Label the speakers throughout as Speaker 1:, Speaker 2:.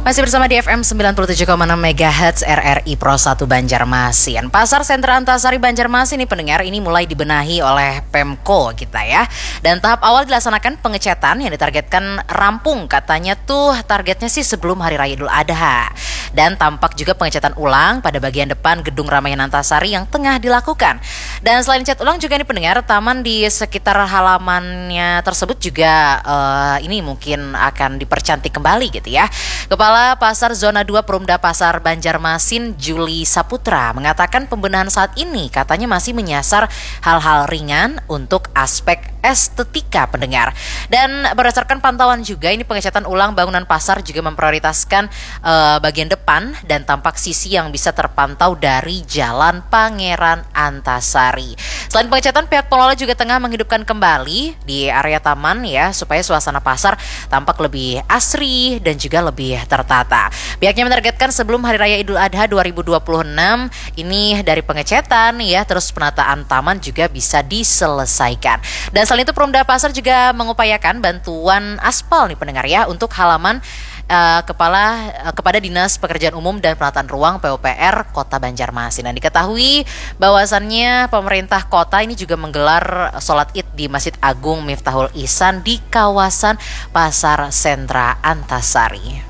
Speaker 1: Masih bersama di FM 97,6 MHz RRI Pro 1 Banjarmasin. Pasar Sentra Antasari Banjarmasin ini pendengar ini mulai dibenahi oleh Pemko kita ya. Dan tahap awal dilaksanakan pengecatan yang ditargetkan rampung. Katanya tuh targetnya sih sebelum Hari Raya Idul Adha. Dan tampak juga pengecatan ulang pada bagian depan Gedung Ramayana Antasari yang tengah dilakukan. Dan selain cat ulang juga nih pendengar, taman di sekitar halamannya tersebut juga ini mungkin akan dipercantik kembali gitu ya. Kepala Pasar Zona 2 Perumda Pasar Banjarmasin Juli Saputra mengatakan pembenahan saat ini katanya masih menyasar hal-hal ringan untuk aspek estetika pendengar. Dan berdasarkan pantauan juga ini pengecatan ulang bangunan pasar juga memprioritaskan bagian depan dan tampak sisi yang bisa terpantau dari Jalan Pangeran Antasari. Selain pengecatan, pihak pengelola juga tengah menghidupkan kembali di area taman ya supaya suasana pasar tampak lebih asri dan juga lebih tertata. Pihaknya menargetkan sebelum Hari Raya Idul Adha 2026 ini dari pengecatan ya terus penataan taman juga bisa diselesaikan. Dan selain itu Perumda Pasar juga mengupayakan bantuan aspal nih pendengar ya untuk halaman kepada Dinas Pekerjaan Umum dan Penataan Ruang PUPR Kota Banjarmasin. Dan diketahui bahwasannya pemerintah kota ini juga menggelar sholat Id di Masjid Agung Miftahul Ihsan di kawasan Pasar Sentra Antasari.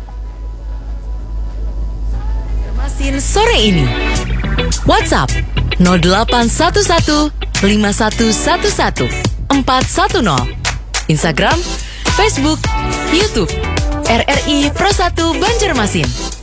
Speaker 2: Banjarmasin sore ini. WhatsApp 0811 5111 410. Instagram, Facebook, YouTube RRI Pro 1 Banjarmasin.